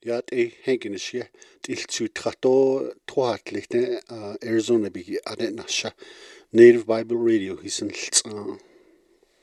Ja, Henkenisje, til trato troatlichte Arizona bigi adetnasha Native Bible Radio, he's in